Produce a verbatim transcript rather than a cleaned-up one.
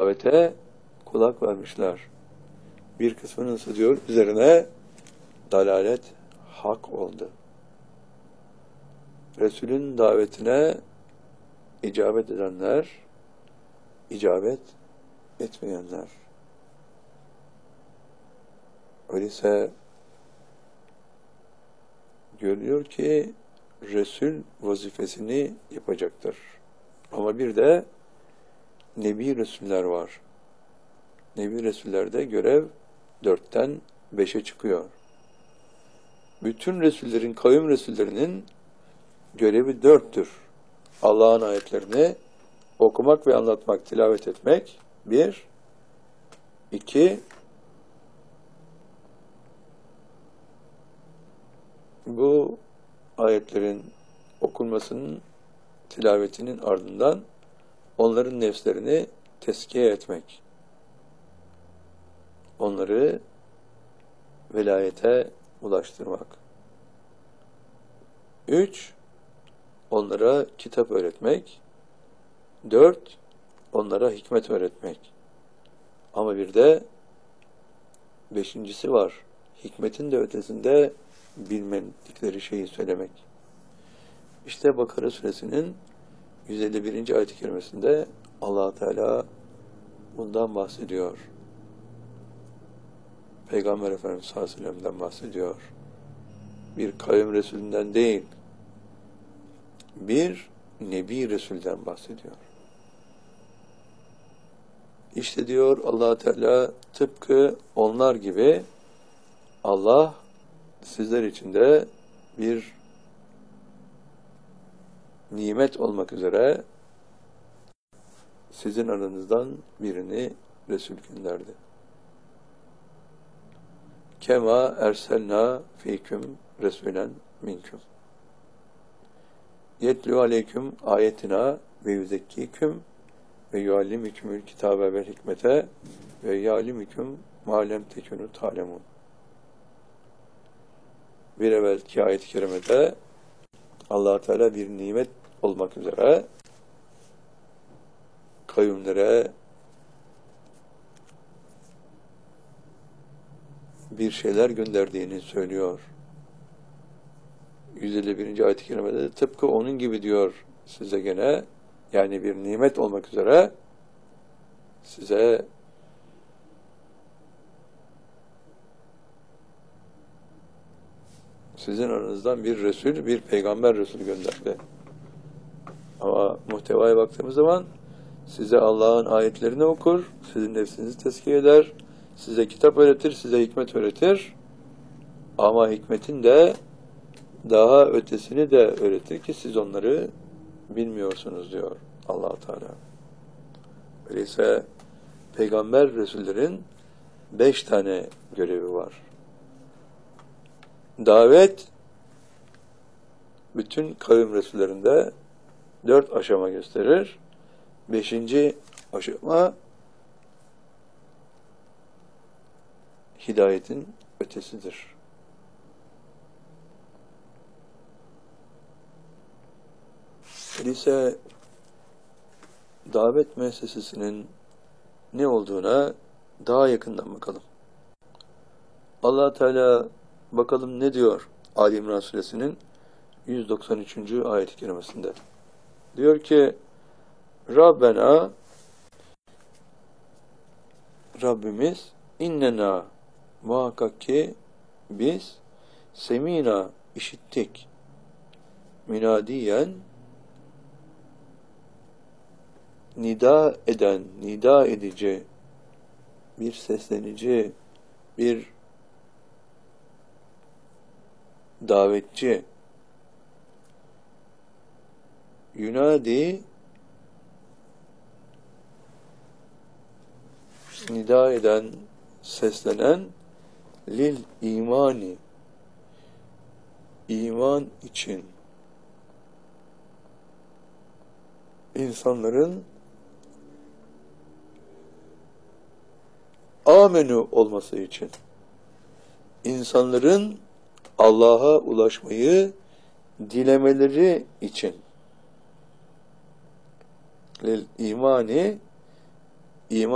davete kulak vermişler. Bir kısmının ise diyor üzerine dalalet hak oldu. Resulün davetine icabet edenler, icabet etmeyenler. Öyleyse görülüyor ki Resul vazifesini yapacaktır. Ama bir de Nebi Resuller var. Nebi Resullerde görev dörtten beşe çıkıyor. Bütün Resullerin, kavim Resullerinin görevi dörttür. Allah'ın ayetlerini okumak ve anlatmak, tilavet etmek. Bir. İki. Bu ayetlerin okunmasının, tilavetinin ardından onların nefslerini tezkiye etmek. Onları velayete ulaştırmak. Üç, onlara kitap öğretmek. Dört, onlara hikmet öğretmek. Ama bir de beşincisi var. Hikmetin de ötesinde bilmedikleri şeyi söylemek. İşte Bakara suresinin yüz elli birinci ayet-i kerimesinde Allah Teala bundan bahsediyor. Peygamber Efendimiz sallallahu aleyhi ve sellem'den bahsediyor. Bir kavim Resulünden değil, bir Nebi Resul'den bahsediyor. İşte diyor Allah Teala tıpkı onlar gibi Allah sizler için de bir nimet olmak üzere sizin aranızdan birini Resul gönderdi. Kema erselna fiküm resulen minküm. Yetlu aleyküm ayetina ve yüzekkiküm ve yuallimükümül kitabe vel hikmete ve yuallimüküm malem tekünü talemun. Bir evvelki ayet-i kerimede Allah Teala bir nimet olmak üzere kavimlere bir şeyler gönderdiğini söylüyor. yüz elli birinci ayet-i kerimede de tıpkı onun gibi diyor size gene, yani bir nimet olmak üzere size sizin aranızdan bir Resul, bir Peygamber Resul gönderdi. Ama muhtevaya baktığımız zaman size Allah'ın ayetlerini okur, sizin nefsinizi tezkiye eder, size kitap öğretir, size hikmet öğretir. Ama hikmetin de daha ötesini de öğretir ki siz onları bilmiyorsunuz diyor Allah Teala. Öyleyse Peygamber Resullerin beş tane görevi var. Davet bütün kavim Resullerinde dört aşama gösterir. Beşinci aşama hidayetin ötesidir. Öyleyse davet müessesesinin ne olduğuna daha yakından bakalım. Allah Teala bakalım ne diyor Ali İmran suresinin yüz doksan üçüncü ayet-i kerimesinde. Diyor ki Rabbena Rabbimiz innena muhakkak ki biz semina işittik münadiyen nida eden, nida edici bir seslenici, bir davetçi yunadi nida eden, seslenen lil imani iman için insanların amenü olması için insanların Allah'a ulaşmayı dilemeleri için lil imani iman